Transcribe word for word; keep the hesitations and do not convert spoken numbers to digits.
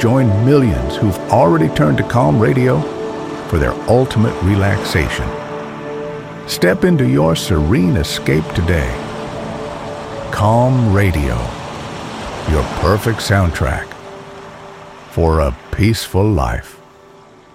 join millions who've already turned to Calm Radio for their ultimate relaxation. Step into your serene escape today. Calm Radio, your perfect soundtrack for a peaceful life.